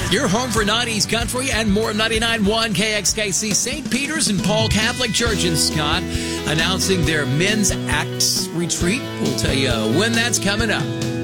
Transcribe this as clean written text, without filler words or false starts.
Your home for 90s country and more. 99.1 KXKC. St. Peter's and Paul Catholic Church in Scott announcing their Men's Acts Retreat. We'll tell you when that's coming up.